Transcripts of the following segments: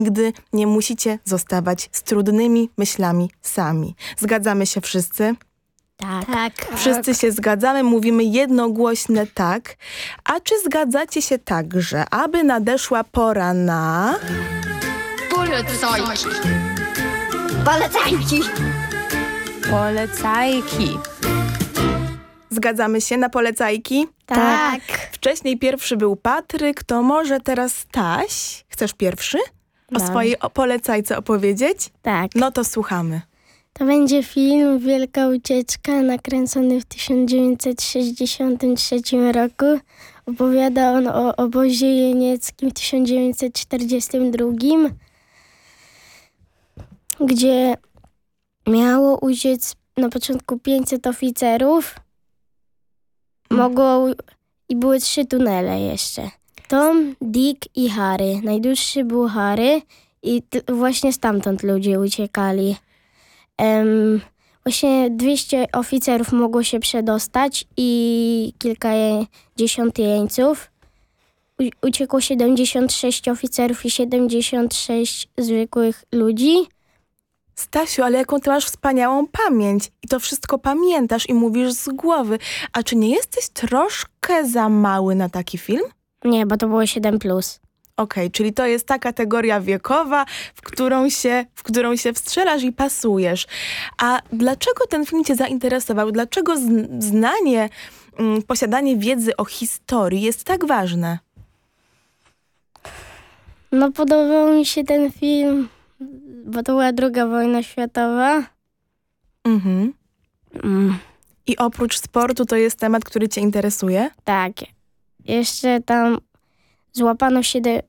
gdy nie musicie zostawać z trudnymi myślami sami. Zgadzamy się wszyscy? Tak. Wszyscy się zgadzamy, mówimy jednogłośne tak. A czy zgadzacie się także, aby nadeszła pora na... Polecajki. Polecajki. Polecajki. Zgadzamy się na polecajki? Tak. Wcześniej pierwszy był Patryk, to może teraz Staś? Chcesz pierwszy o swojej polecajce opowiedzieć? Tak. No to słuchamy. To będzie film Wielka Ucieczka, nakręcony w 1963 roku. Opowiada on o obozie jenieckim w 1942, gdzie miało uciec na początku 500 oficerów. I były 3 tunele jeszcze. Tom, Dick i Harry. Najdłuższy był Harry i właśnie stamtąd ludzie uciekali. Właśnie 200 oficerów mogło się przedostać i kilkadziesiąt jeńców. Uciekło 76 oficerów i 76 zwykłych ludzi. Stasiu, ale jaką ty masz wspaniałą pamięć i to wszystko pamiętasz i mówisz z głowy. A czy nie jesteś troszkę za mały na taki film? Nie, bo to było 7+. Okej, czyli to jest ta kategoria wiekowa, w którą się wstrzelasz i pasujesz. A dlaczego ten film cię zainteresował? Dlaczego znanie, posiadanie wiedzy o historii jest tak ważne? No podobał mi się ten film, bo to była II wojna światowa. Mhm. I oprócz sportu to jest temat, który cię interesuje? Tak. Jeszcze tam złapano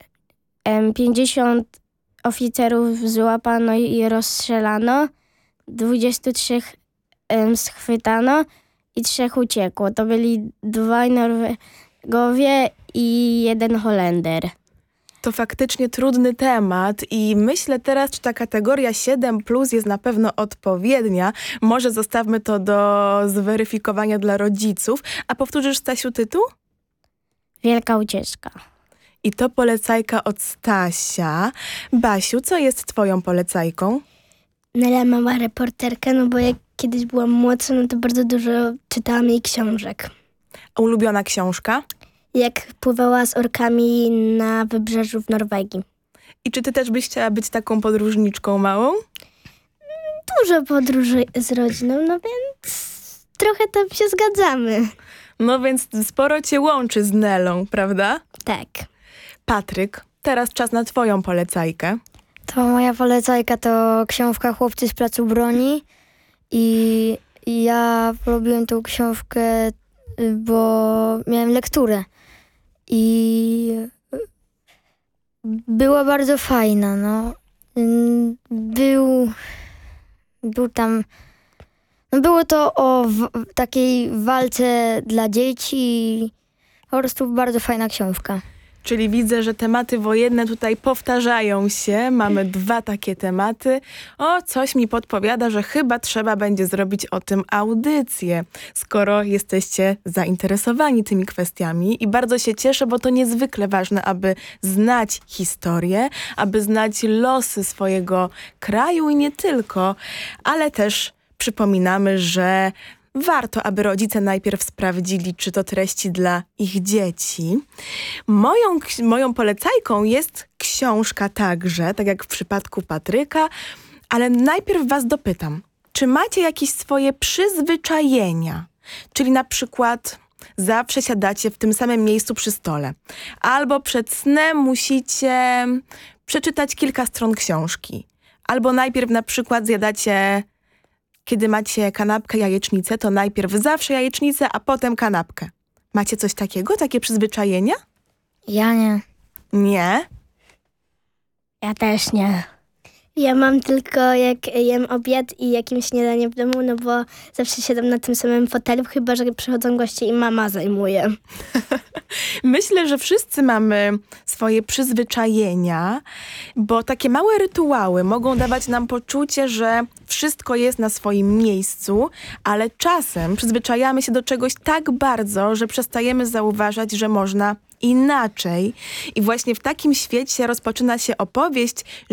50 oficerów złapano i rozstrzelano, 23 schwytano i 3 uciekło. To byli 2 Norwegowie i 1 Holender. To faktycznie trudny temat i myślę teraz, czy ta kategoria 7+ jest na pewno odpowiednia. Może zostawmy to do zweryfikowania dla rodziców. A powtórzysz, Stasiu, tytuł? Wielka Ucieczka. I to polecajka od Stasia. Basiu, co jest twoją polecajką? Nela mała reporterka, no bo jak kiedyś byłam młodsza, no to bardzo dużo czytałam jej książek. A ulubiona książka? Jak pływała z orkami na wybrzeżu w Norwegii. I czy ty też byś chciała być taką podróżniczką małą? Dużo podróży z rodziną, no więc trochę tam się zgadzamy. No więc sporo cię łączy z Nelą, prawda? Tak. Patryk, teraz czas na twoją polecajkę. To moja polecajka to książka Chłopcy z placu broni i ja polubiłem tą książkę, bo miałem lekturę i była bardzo fajna, no. Był tam, no było to o takiej walce dla dzieci, po prostu bardzo fajna książka. Czyli widzę, że tematy wojenne tutaj powtarzają się. Mamy 2 takie tematy. O, coś mi podpowiada, że chyba trzeba będzie zrobić o tym audycję, skoro jesteście zainteresowani tymi kwestiami. I bardzo się cieszę, bo to niezwykle ważne, aby znać historię, aby znać losy swojego kraju i nie tylko, ale też przypominamy, że warto, aby rodzice najpierw sprawdzili, czy to treści dla ich dzieci. Moją polecajką jest książka także, tak jak w przypadku Patryka, ale najpierw was dopytam, czy macie jakieś swoje przyzwyczajenia? Czyli na przykład zawsze siadacie w tym samym miejscu przy stole, albo przed snem musicie przeczytać kilka stron książki, albo najpierw na przykład zjadacie... Kiedy macie kanapkę, jajecznicę, to najpierw zawsze jajecznicę, a potem kanapkę. Macie coś takiego? Takie przyzwyczajenia? Ja nie. Nie? Ja też nie. Ja mam tylko jak jem obiad i jakimś śniadanie w domu, no bo zawsze siadam na tym samym fotelu, chyba że przychodzą goście i mama zajmuje. Myślę, że wszyscy mamy swoje przyzwyczajenia, bo takie małe rytuały mogą dawać nam poczucie, że wszystko jest na swoim miejscu, ale czasem przyzwyczajamy się do czegoś tak bardzo, że przestajemy zauważać, że można inaczej. I właśnie w takim świecie rozpoczyna się opowieść